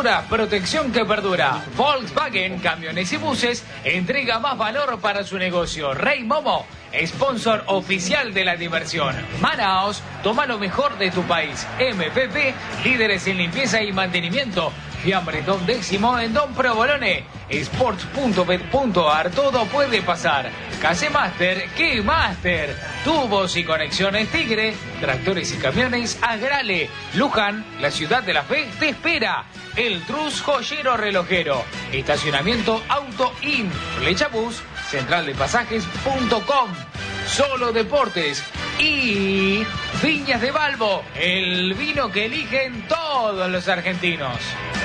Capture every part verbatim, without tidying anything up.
Pintura, protección que perdura. Volkswagen, camiones y buses, entrega más valor para su negocio. Rey Momo, sponsor oficial de la diversión. Manaos, toma lo mejor de tu país. M P P, líderes en limpieza y mantenimiento. Fiambre Don Décimo en Don Provolone. Sports punto bet punto ar, todo puede pasar. Casemaster, ¿qué Master? Tubos y conexiones Tigre, tractores y camiones Agrale. Luján, la ciudad de la fe, te espera. El Trus Joyero Relojero. Estacionamiento Auto In. Flechabús, central de pasajes punto com. Solo Deportes y Viñas de Balbo, el vino que eligen todos los argentinos.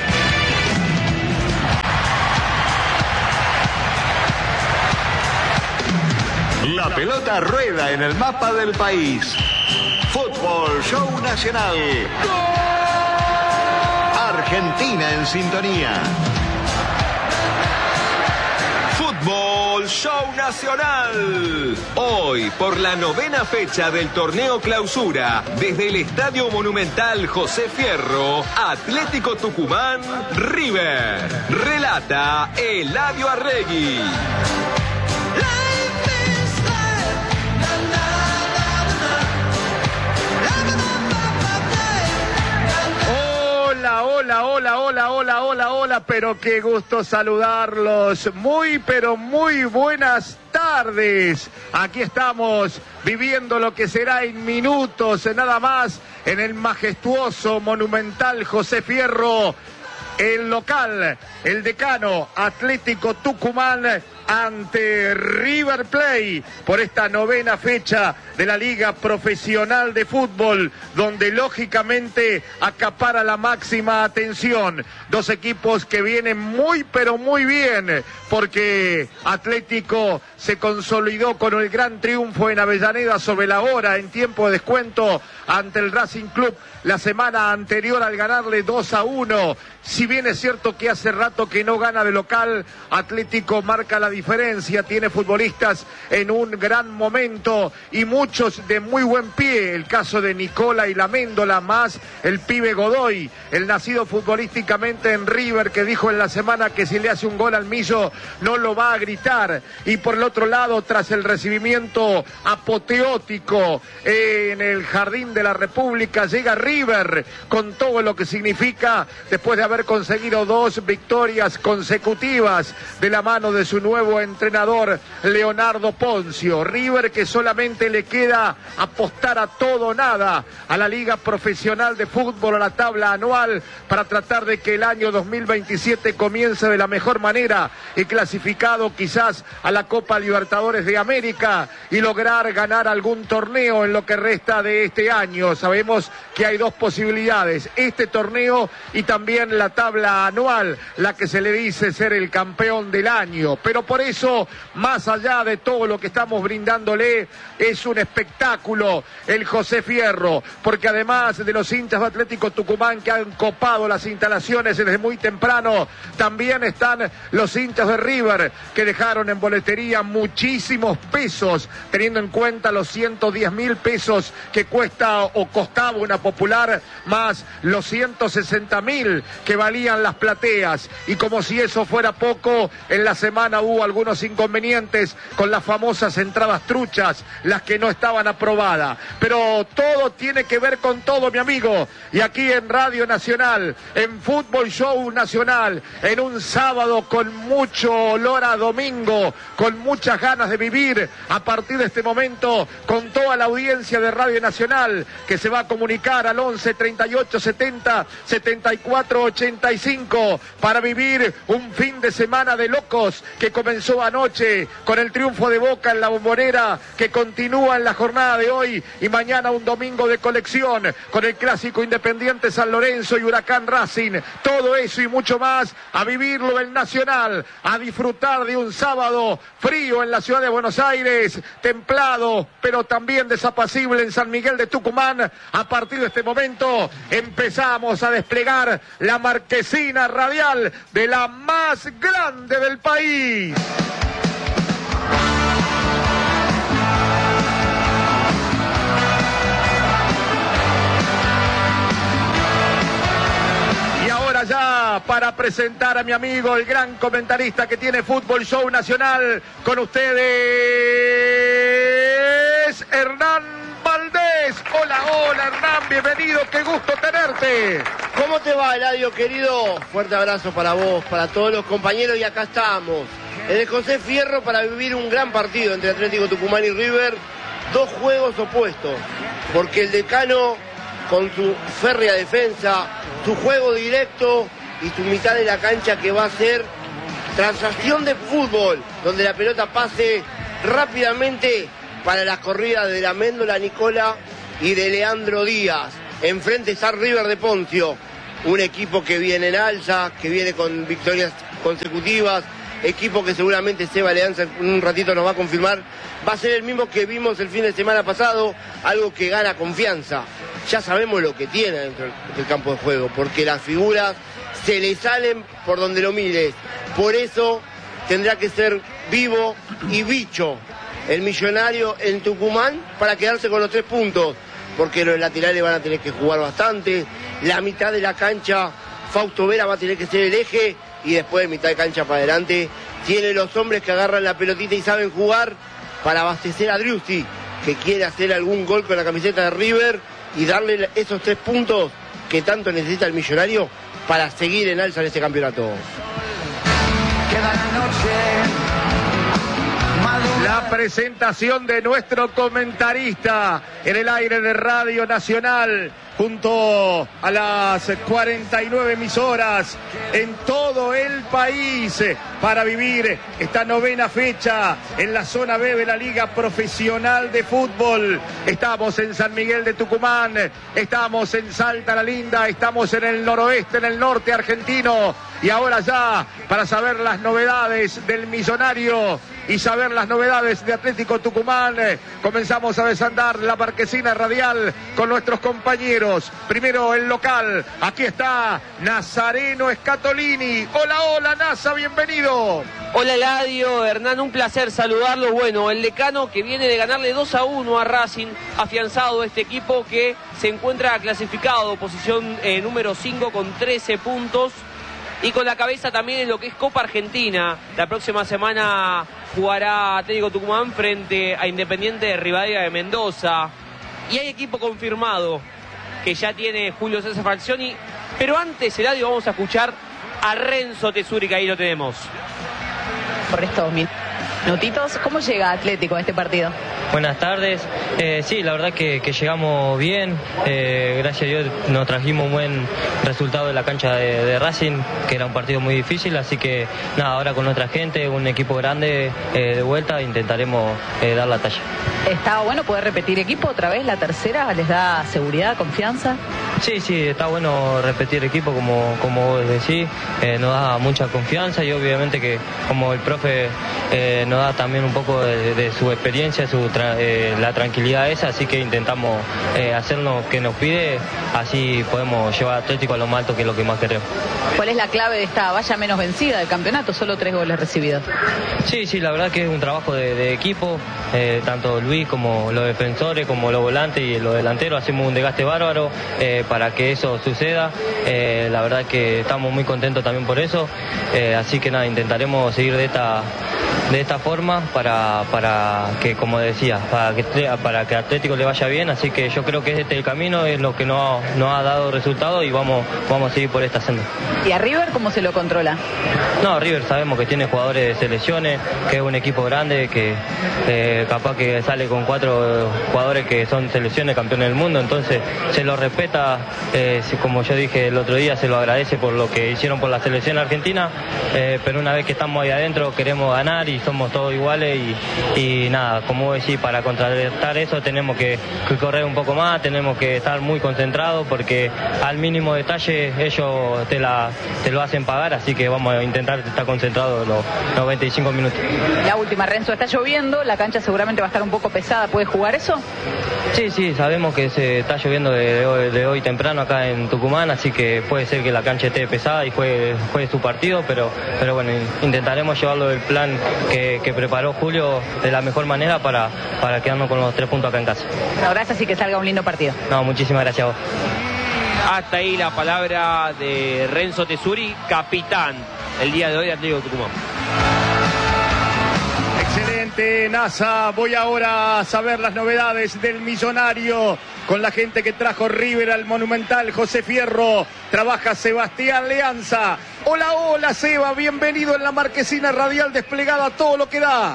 La pelota rueda en el mapa del país. Fútbol Show Nacional. Argentina en sintonía. Fútbol Show Nacional. Hoy, por la novena fecha del torneo Clausura, desde el Estadio Monumental José Fierro, Atlético Tucumán, River. Relata Eladio Arregui. Hola, hola, hola, hola, hola, hola, hola, pero qué gusto saludarlos. Muy, pero muy buenas tardes. Aquí estamos viviendo lo que será en minutos, nada más, en el majestuoso Monumental José Fierro. El local, el decano Atlético Tucumán ante River Plate por esta novena fecha de la Liga Profesional de Fútbol, donde lógicamente acapara la máxima atención. Dos equipos que vienen muy pero muy bien, porque Atlético se consolidó con el gran triunfo en Avellaneda sobre la hora en tiempo de descuento ante el Racing Club la semana anterior al ganarle dos a uno. Si bien es cierto que hace rato que no gana de local, Atlético marca la diferencia, tiene futbolistas en un gran momento y muchos de muy buen pie. El caso de Nicola y Laméndola, más el pibe Godoy, el nacido futbolísticamente en River, que dijo en la semana que si le hace un gol al Millo no lo va a gritar. Y por el otro lado, tras el recibimiento apoteótico en el Jardín de la República, llega River con todo lo que significa después de haber conseguido dos victorias consecutivas de la mano de su nuevo entrenador Leonardo Poncio. River que solamente le queda apostar a todo o nada a la Liga Profesional de Fútbol, a la tabla anual, para tratar de que el año dos mil veintisiete comience de la mejor manera y clasificado quizás a la Copa Libertadores de América y lograr ganar algún torneo en lo que resta de este año. Sabemos que hay dos posibilidades, este torneo y también la tabla anual, la que se le dice ser el campeón del año. Pero por eso, más allá de todo lo que estamos brindándole, es un espectáculo el José Fierro, porque además de los hinchas de Atlético Tucumán que han copado las instalaciones desde muy temprano, también están los hinchas de River que dejaron en boletería muchísimos pesos, teniendo en cuenta los ciento diez mil pesos que cuesta o costaba una popular, más los ciento sesenta mil que valían las plateas. Y como si eso fuera poco, en la semana hubo algunos inconvenientes con las famosas entradas truchas, las que no estaban aprobadas. Pero todo tiene que ver con todo, mi amigo. Y aquí en Radio Nacional, en Fútbol Show Nacional, en un sábado con mucho olor a domingo, con muchas ganas de vivir a partir de este momento, con toda la audiencia de Radio Nacional que se va a comunicar al once treinta y ocho setenta setenta y cuatro ochenta y cinco para vivir un fin de semana de locos que comenzó anoche con el triunfo de Boca en la Bombonera, que continúa en la jornada de hoy y mañana un domingo de colección con el clásico Independiente San Lorenzo y Huracán Racing. Todo eso y mucho más, a vivirlo en Nacional, a disfrutar de un sábado frío en la ciudad de Buenos Aires, templado pero también desapacible en San Miguel de Tucumán. A partir de este momento empezamos a desplegar la marquesina radial de la más grande del país. Y ahora ya lista para presentar a mi amigo, el gran comentarista que tiene Fútbol Show Nacional. Con ustedes, Hernán Valdés. Hola, hola, Hernán, bienvenido, qué gusto tenerte. ¿Cómo te va, Eladio, querido? Fuerte abrazo para vos, para todos los compañeros, y acá estamos, en el José Fierro, para vivir un gran partido entre Atlético Tucumán y River. Dos juegos opuestos, porque el Decano, con su férrea defensa, su juego directo y su mitad de la cancha que va a ser transacción de fútbol, donde la pelota pase rápidamente para las corridas de la Méndola Nicola y de Leandro Díaz. Enfrente está River de Poncio, un equipo que viene en alza, que viene con victorias consecutivas, equipo que seguramente Seba Leanza en un ratito nos va a confirmar, va a ser el mismo que vimos el fin de semana pasado, algo que gana confianza. Ya sabemos lo que tiene dentro del campo de juego, porque las figuras se le salen por donde lo mires. Por eso tendrá que ser vivo y bicho el Millonario en Tucumán para quedarse con los tres puntos, porque los laterales van a tener que jugar bastante, la mitad de la cancha Fausto Vera va a tener que ser el eje, y después de mitad de cancha para adelante tiene los hombres que agarran la pelotita y saben jugar para abastecer a Driussi, que quiere hacer algún gol con la camiseta de River y darle esos tres puntos que tanto necesita el Millonario para seguir en alza en este campeonato. Queda la noche. La presentación de nuestro comentarista en el aire de Radio Nacional, junto a las cuarenta y nueve emisoras en todo el país, para vivir esta novena fecha en la zona B de la Liga Profesional de Fútbol. Estamos en San Miguel de Tucumán, estamos en Salta la Linda, estamos en el noroeste, en el norte argentino, y ahora ya para saber las novedades del Millonario y saber las novedades de Atlético Tucumán, comenzamos a desandar la marquesina radial con nuestros compañeros. Primero el local, aquí está Nazareno Scatolini. Hola, hola, Nasa, bienvenido. Hola, Eladio, Hernán, un placer saludarlos. Bueno, el Decano que viene de ganarle dos a uno a Racing, afianzado este equipo que se encuentra clasificado, posición eh, número cinco con trece puntos. Y con la cabeza también en lo que es Copa Argentina. La próxima semana jugará Atlético Tucumán frente a Independiente de Rivadavia de Mendoza. Y hay equipo confirmado que ya tiene Julio César Falcioni. Pero antes, Eladio, vamos a escuchar a Renzo Tesuri, que ahí lo tenemos. Por estos minutitos, ¿cómo llega Atlético a este partido? Buenas tardes. Eh, sí, la verdad que, que llegamos bien. Eh, gracias a Dios nos trajimos un buen resultado de la cancha de, de Racing, que era un partido muy difícil. Así que nada, ahora con nuestra gente, un equipo grande eh, de vuelta, intentaremos eh, dar la talla. ¿Está bueno poder repetir equipo otra vez, la tercera? ¿Les da seguridad, confianza? Sí, sí, está bueno repetir equipo, como, como vos decís. Eh, nos da mucha confianza, y obviamente que como el profe eh, nos da también un poco de, de su experiencia, su tra eh, la tranquilidad esa, así que intentamos eh, hacer lo que nos pide, así podemos llevar a Atlético a lo más alto, que es lo que más queremos. ¿Cuál es la clave de esta valla menos vencida del campeonato? Solo tres goles recibidos. Sí, sí, la verdad que es un trabajo de, de equipo, eh, tanto Luis como los defensores, como los volantes y los delanteros, hacemos un desgaste bárbaro eh, para que eso suceda. Eh, la verdad que estamos muy contentos también por eso, eh, así que nada, intentaremos seguir de esta de esta forma para, para que, como decía, para que, para que Atlético le vaya bien, así que yo creo que este el camino, es lo que nos ha, nos ha dado resultado, y vamos, vamos a seguir por esta senda. ¿Y a River cómo se lo controla? No, River sabemos que tiene jugadores de selecciones, que es un equipo grande, que eh, capaz que sale con cuatro jugadores que son selecciones, campeones del mundo, entonces se lo respeta, eh, como yo dije el otro día, se lo agradece por lo que hicieron por la selección argentina, eh, pero una vez que estamos ahí adentro queremos ganar y somos todos iguales, y, y nada, como decir, para contrarrestar eso tenemos que, que correr un poco más, tenemos que estar muy concentrados, porque al mínimo detalle ellos te, la, te lo hacen pagar, así que vamos a intentar estar concentrados los noventa y cinco minutos. La última, Renzo, está lloviendo, la cancha seguramente va a estar un poco pesada, ¿puede jugar eso? Sí, sí, sabemos que se está lloviendo de, de, hoy, de hoy temprano acá en Tucumán, así que puede ser que la cancha esté pesada y juegue, juegue su partido, pero, pero bueno, intentaremos llevarlo del plan que, que preparó Julio de la mejor manera para, para quedarnos con los tres puntos acá en casa. Bueno, gracias y que salga un lindo partido. No, muchísimas gracias a vos. Hasta ahí la palabra de Renzo Tesuri, capitán el día de hoy de Atlético Tucumán. Excelente, NASA. Voy ahora a saber las novedades del Millonario con la gente que trajo River al Monumental. José Fierro, trabaja Sebastián Leanza. Hola, hola, Seba, bienvenido en la marquesina radial desplegada a todo lo que da.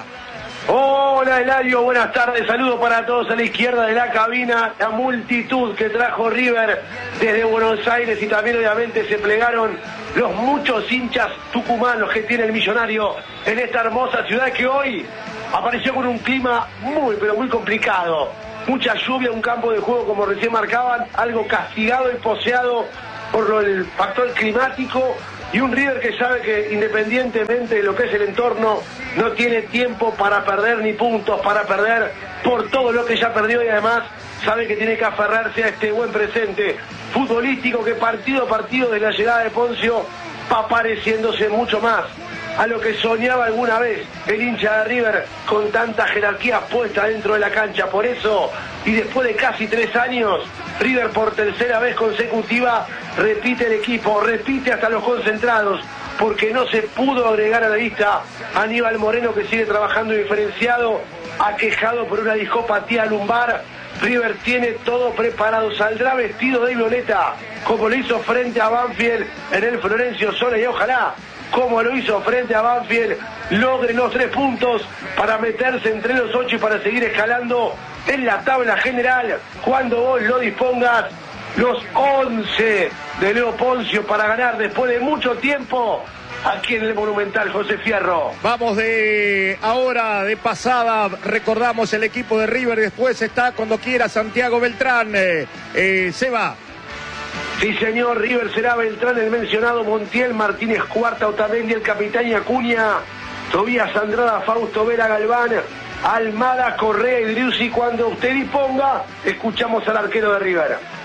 Hola, Eladio, buenas tardes, saludos para todos a la izquierda de la cabina, la multitud que trajo River desde Buenos Aires y también obviamente se plegaron los muchos hinchas tucumanos que tiene el Millonario en esta hermosa ciudad que hoy apareció con un clima muy, pero muy complicado. Mucha lluvia, un campo de juego como recién marcaban, algo castigado y poseado por lo, el factor climático. Y un River que sabe que independientemente de lo que es el entorno, no tiene tiempo para perder ni puntos, para perder por todo lo que ya perdió y además sabe que tiene que aferrarse a este buen presente futbolístico que partido a partido de la llegada de Poncio va pareciéndose mucho más a lo que soñaba alguna vez el hincha de River con tanta jerarquía puesta dentro de la cancha. Por eso, y después de casi tres años, River por tercera vez consecutiva repite el equipo, repite hasta los concentrados, porque no se pudo agregar a la lista a Aníbal Moreno, que sigue trabajando diferenciado, aquejado por una discopatía lumbar. River tiene todo preparado, saldrá vestido de violeta, como lo hizo frente a Banfield en el Florencio Sola, y ojalá, como lo hizo frente a Banfield, logre los tres puntos para meterse entre los ocho y para seguir escalando en la tabla general cuando vos lo dispongas. Los once de Leo Poncio para ganar después de mucho tiempo aquí en el Monumental, José Fierro. Vamos de ahora, de pasada, recordamos el equipo de River, después está cuando quiera Santiago Beltrán. Eh, eh, Seba. Sí, señor, River será Beltrán, el mencionado, Montiel, Martínez Cuarta, Otamendi, el capitán y Acuña, Tobías Andrada, Fausto Vera, Galván, Almada, Correa y Driussi. Cuando usted disponga, escuchamos al arquero de River.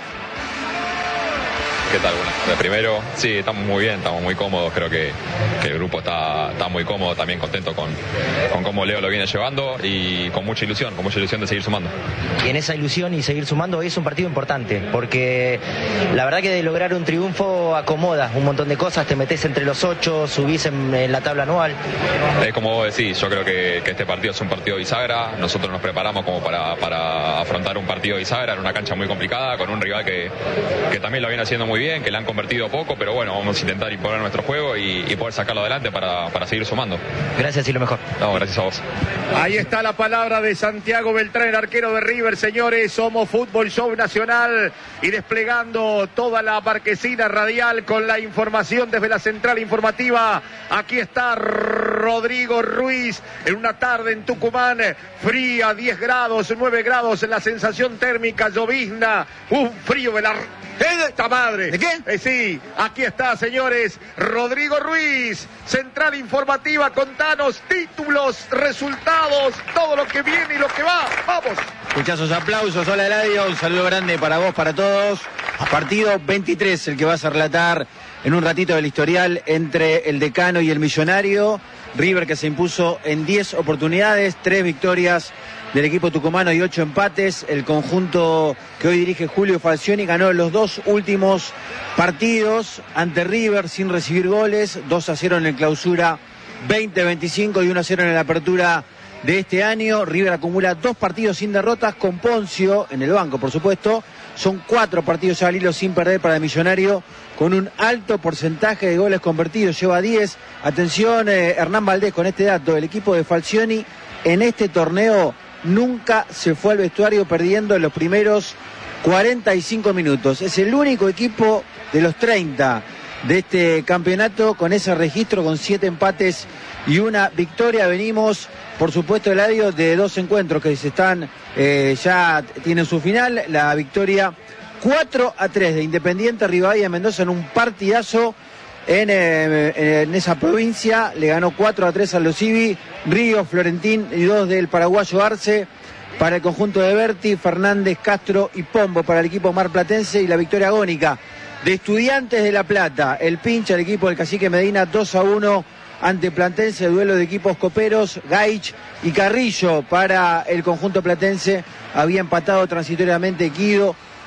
¿Qué tal? Bueno, de primero, sí, estamos muy bien, estamos muy cómodos, creo que, que el grupo está, está muy cómodo, también contento con, con cómo Leo lo viene llevando y con mucha ilusión, con mucha ilusión de seguir sumando. Y en esa ilusión y seguir sumando hoy es un partido importante, porque la verdad que de lograr un triunfo acomoda un montón de cosas, te metes entre los ocho, subís en, en la tabla anual. Es como vos decís, yo creo que, que este partido es un partido bisagra, nosotros nos preparamos como para, para afrontar un partido bisagra en una cancha muy complicada, con un rival que, que también lo viene haciendo muy bien, que le han convertido poco, pero bueno, vamos a intentar imponer nuestro juego y, y poder sacarlo adelante para, para seguir sumando. Gracias y lo mejor. No, gracias a vos. Ahí está la palabra de Santiago Beltrán, el arquero de River. Señores, somos Fútbol Show Nacional y desplegando toda la marquesina radial con la información desde la central informativa. Aquí está Rodrigo Ruiz en una tarde en Tucumán, fría, diez grados, nueve grados en la sensación térmica, llovizna, un frío de la... ¡Esta madre! ¿De qué? Eh, sí, aquí está, señores, Rodrigo Ruiz, central informativa, contanos títulos, resultados, todo lo que viene y lo que va. ¡Vamos! Muchachos, aplausos. Hola, Eladio, un saludo grande para vos, para todos. Partido veintitrés, el que vas a relatar en un ratito del historial entre el Decano y el Millonario. River que se impuso en diez oportunidades, tres victorias del equipo tucumano y ocho empates. El conjunto que hoy dirige Julio Falcioni ganó los dos últimos partidos ante River sin recibir goles, dos a cero en el clausura veinte veinticinco y uno a cero en la apertura de este año. River acumula dos partidos sin derrotas con Poncio en el banco, por supuesto. Son cuatro partidos al hilo sin perder para el Millonario, con un alto porcentaje de goles convertidos, lleva diez. Atención, eh, Hernán Valdés, con este dato, el equipo de Falcioni en este torneo nunca se fue al vestuario perdiendo en los primeros cuarenta y cinco minutos. Es el único equipo de los treinta de este campeonato con ese registro, con siete empates y una victoria. Venimos, por supuesto, Eladio, de dos encuentros que se están, eh, ya tienen su final. La victoria cuatro a tres de Independiente Rivadavia Mendoza en un partidazo en, eh, en esa provincia. Le ganó cuatro a tres a los Ibi, Río, Florentín y dos del paraguayo Arce. Para el conjunto de Berti, Fernández, Castro y Pombo para el equipo marplatense. Y la victoria agónica de Estudiantes de La Plata, el pincha, el equipo del Cacique Medina, dos a uno ante Platense. Duelo de equipos coperos, Gaich y Carrillo para el conjunto platense. Había empatado transitoriamente Guido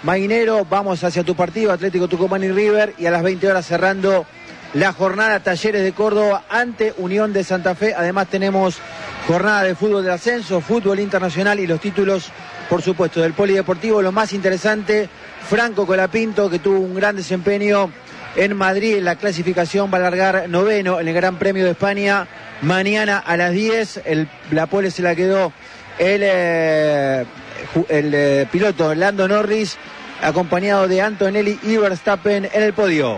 Mainero. Vamos hacia tu partido, Atlético Tucumán y River, y a las veinte horas cerrando la jornada Talleres de Córdoba ante Unión de Santa Fe. Además tenemos jornada de fútbol del ascenso, fútbol internacional y los títulos, por supuesto, del polideportivo. Lo más interesante, Franco Colapinto, que tuvo un gran desempeño en Madrid en la clasificación, va a largar noveno en el Gran Premio de España. Mañana a las diez, el, la pole se la quedó el, eh, el eh, piloto Lando Norris, acompañado de Antonelli y Verstappen en el podio.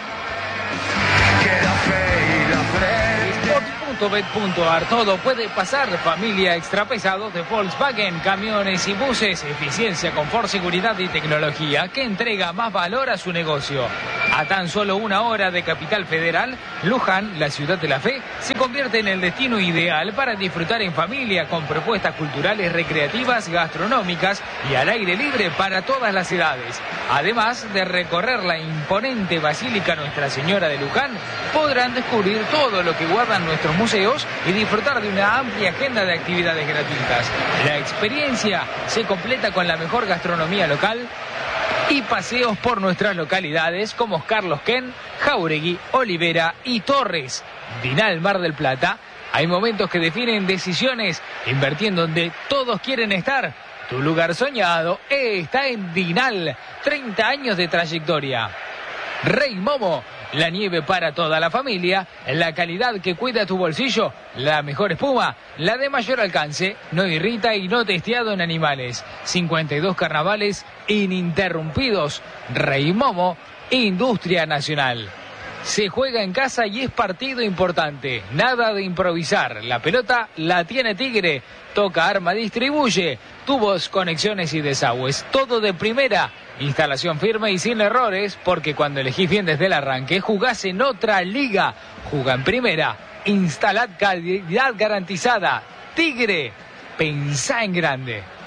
Bet punto a r, todo puede pasar. Familia extra pesado de Volkswagen, camiones y buses, eficiencia, confort, seguridad y tecnología que entrega más valor a su negocio. A tan solo una hora de Capital Federal, Luján, la ciudad de la fe, se convierte en el destino ideal para disfrutar en familia con propuestas culturales, recreativas, gastronómicas y al aire libre para todas las edades. Además de recorrer la imponente Basílica Nuestra Señora de Luján, podrán descubrir todo lo que guardan nuestros museos y disfrutar de una amplia agenda de actividades gratuitas. La experiencia se completa con la mejor gastronomía local y paseos por nuestras localidades como Carlos Ken, Jauregui, Olivera y Torres. Dinal Mar del Plata, hay momentos que definen decisiones, invertir donde todos quieren estar. Tu lugar soñado está en Dinal, treinta años de trayectoria. Rey Momo, la nieve para toda la familia, la calidad que cuida tu bolsillo, la mejor espuma, la de mayor alcance, no irrita y no testeado en animales. cincuenta y dos carnavales ininterrumpidos. Rey Momo, industria nacional. Se juega en casa y es partido importante. Nada de improvisar. La pelota la tiene Tigre. Toca Arma distribuye. Tubos, conexiones y desagües. Todo de primera. Instalación firme y sin errores, porque cuando elegís bien desde el arranque, jugás en otra liga. Juga en primera. Instalad calidad garantizada. Tigre, pensá en grande.